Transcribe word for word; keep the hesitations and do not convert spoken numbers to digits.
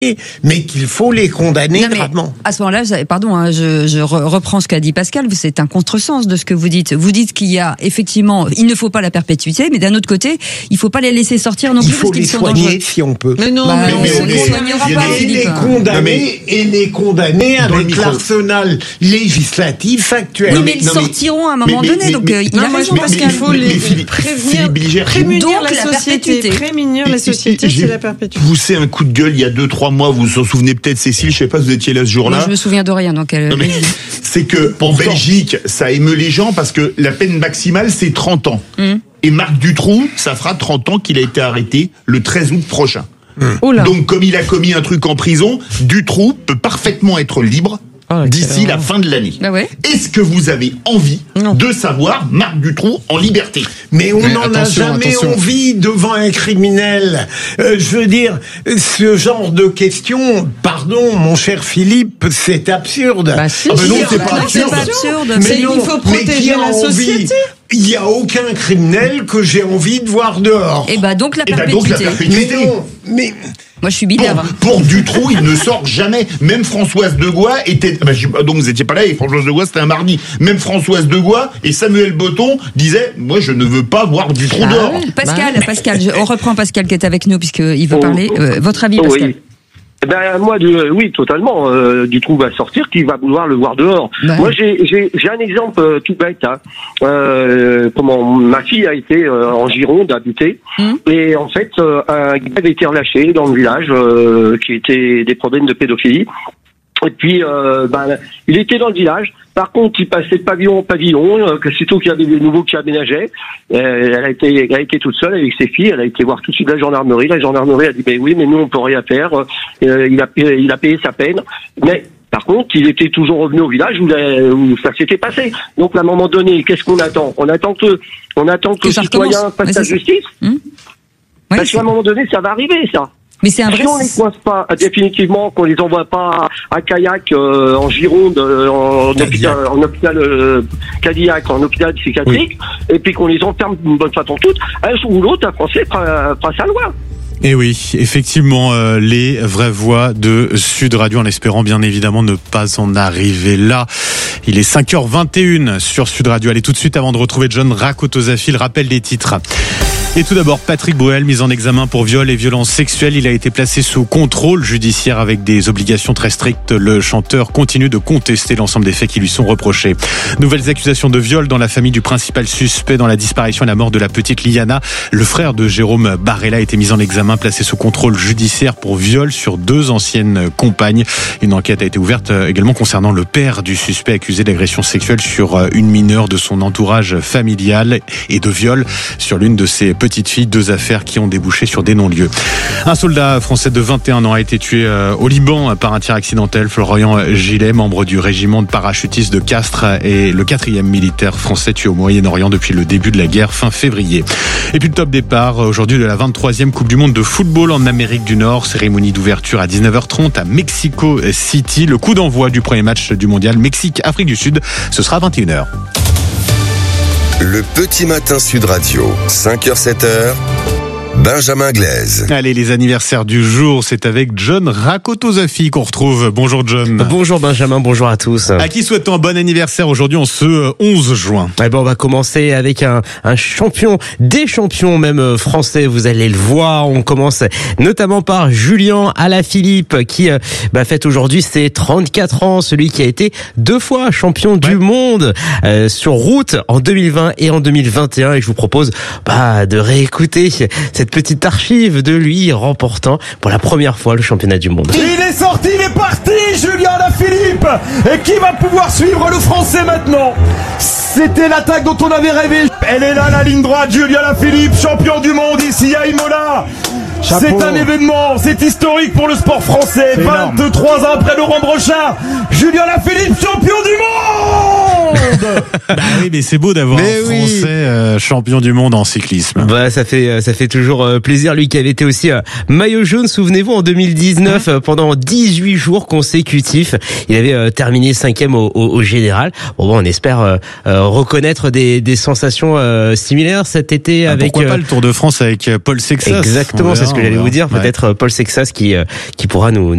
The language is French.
mais qu'il faut les condamner non, mais gravement. À ce moment-là, pardon, hein, je, je reprends ce qu'a dit Pascal, c'est un contresens de ce que vous dites. Vous dites qu'il y a effectivement, il ne faut pas la perpétuité, mais d'un autre côté, il ne faut pas les laisser sortir non plus parce qu'ils sont dangereux. Il faut les soigner si on peut. Mais non, bah, mais, mais, on ne les soignera pas, et les condamner, et les condamner avec l'arsenal législatif actuel. Oui, mais ils sortiront à un moment donné, donc il a raison Pascal. Il faut les prévenir, prémunir la société. Prémunir la société, c'est la perpétuité. Poussé un coup de gueule il y a deux, trois mois, vous vous en souvenez peut-être, Cécile, je sais pas, vous étiez là ce jour-là. Moi, je me souviens de rien, donc elle... Non, mais c'est que, en Belgique, ça émeut les gens parce que la peine maximale, c'est trente ans. Mmh. Et Marc Dutroux, ça fera trente ans qu'il a été arrêté le treize août prochain. Mmh. Donc, comme il a commis un truc en prison, Dutroux peut parfaitement être libre oh, d'ici la fin de l'année. Bah ouais. Est-ce que vous avez envie non. de savoir Marc Dutroux en liberté? Mais on n'en a jamais attention. envie devant un criminel. Euh, je veux dire, ce genre de questions, pardon, mon cher Philippe, c'est absurde. Bah, si, ah ben non, c'est bah, pas non, absurde. C'est pas absurde. Mais non, il faut protéger la société. Il n'y a aucun criminel que j'ai envie de voir dehors. Et bah donc la Et perpétuité. Bah donc la perpétuité. Mais non, mais... Moi, je suis binaire. Pour, pour Dutroux, il ne sort jamais. Même Françoise Degois était... Bah, je, donc vous n'étiez pas là, et Françoise Degois, c'était un mardi. Même Françoise Degois et Samuel Botton disaient, moi, je ne veux pas voir Dutroux ah, dehors. Oui. Pascal, bah. Pascal, je, on reprend Pascal qui est avec nous, puisqu'il veut oh, parler. Euh, votre avis, Pascal? Oui. Ben moi, de, oui, totalement. Euh, Dutroux va sortir, qui va vouloir le voir dehors. Ben. Moi, j'ai, j'ai, j'ai un exemple euh, tout bête. Hein. Euh, comment ma fille a été euh, en Gironde habitée, hum. et en fait, euh, un gars avait été relâché dans le village, euh, qui était des problèmes de pédophilie. Et puis, euh, ben, il était dans le village. Par contre, il passait de pavillon en pavillon, euh, que sitôt qu'il y avait des nouveaux qui aménageaient. Euh, elle a été, elle a été toute seule avec ses filles. Elle a été voir tout de suite la gendarmerie. La gendarmerie a dit, ben oui, mais nous, on peut rien faire. Euh, il a, il a payé sa peine. Mais, par contre, il était toujours revenu au village où, la, où ça s'était passé. Donc, à un moment donné, qu'est-ce qu'on attend? On attend que, on attend que, que le citoyen fasse sa justice. Hum oui, Parce qu'à un moment donné, ça va arriver, ça. Mais c'est un vrai... Si on les coince pas définitivement, qu'on les envoie pas à Caillac, euh, en Gironde, euh, en, hôpital, en hôpital euh, Cadillac, en hôpital psychiatrique, oui. et puis qu'on les enferme d'une bonne fois pour toutes, un jour ou l'autre, un Français fera, fera sa loi. Et oui, effectivement, euh, les vraies voix de Sud Radio, en espérant bien évidemment ne pas en arriver là. Il est cinq heures vingt et une sur Sud Radio. Allez, tout de suite, avant de retrouver John Rakotozafi, le rappel des titres. Et tout d'abord, Patrick Bruel, mis en examen pour viol et violences sexuelles. Il a été placé sous contrôle judiciaire avec des obligations très strictes. Le chanteur continue de contester l'ensemble des faits qui lui sont reprochés. Nouvelles accusations de viol dans la famille du principal suspect dans la disparition et la mort de la petite Liana. Le frère de Jérôme Barella a été mis en examen, placé sous contrôle judiciaire pour viol sur deux anciennes compagnes. Une enquête a été ouverte également concernant le père du suspect accusé d'agression sexuelle sur une mineure de son entourage familial et de viol sur l'une de ses petite fille, deux affaires qui ont débouché sur des non-lieux. Un soldat français de vingt et un ans a été tué au Liban par un tir accidentel. Florian Gillet, membre du régiment de parachutistes de Castres, est le quatrième militaire français tué au Moyen-Orient depuis le début de la guerre fin février. Et puis le top départ aujourd'hui de la vingt-troisième Coupe du Monde de football en Amérique du Nord. Cérémonie d'ouverture à dix-neuf heures trente à Mexico City. Le coup d'envoi du premier match du mondial Mexique-Afrique du Sud, ce sera à vingt et une heures. Le petit matin Sud Radio, cinq heures sept heures. Benjamin Glaise. Allez, les anniversaires du jour, c'est avec John Rakotozafi qu'on retrouve. Bonjour John. Bonjour Benjamin, bonjour à tous. À qui souhaitons un bon anniversaire aujourd'hui en ce onze juin. Eh ben, on va commencer avec un, un champion, des champions même français, vous allez le voir. On commence notamment par Julien Alaphilippe qui bah, fête aujourd'hui ses trente-quatre ans, celui qui a été deux fois champion ouais. du monde euh, sur route en deux mille vingt et en deux mille vingt et un. Et je vous propose bah, de réécouter cette petite archive de lui remportant pour la première fois le championnat du monde. Il est sorti, il est parti, Julien Alaphilippe. Et qui va pouvoir suivre le français maintenant? C'était l'attaque dont on avait rêvé. Elle est là, la ligne droite, Julien Alaphilippe, champion du monde ici à Imola. Chapeau. C'est un événement, c'est historique pour le sport français. vingt-trois ans après Laurent Brochard, Julien Alaphilippe, champion du monde. monde. Bah oui, mais c'est beau d'avoir mais un Français oui. euh, champion du monde en cyclisme. Bah, ça fait ça fait toujours plaisir. Lui qui avait été aussi euh, maillot jaune, souvenez-vous, en deux mille dix-neuf, euh, pendant dix-huit jours consécutifs, il avait euh, terminé cinquième au, au, au général. Bon, bon, on espère euh, euh, reconnaître des, des sensations euh, similaires cet été ah, avec. Pourquoi euh, pas le Tour de France avec Paul Sexas. Exactement, c'est ce que j'allais vous dire. Peut-être ouais. Paul Sexas qui euh, qui pourra nous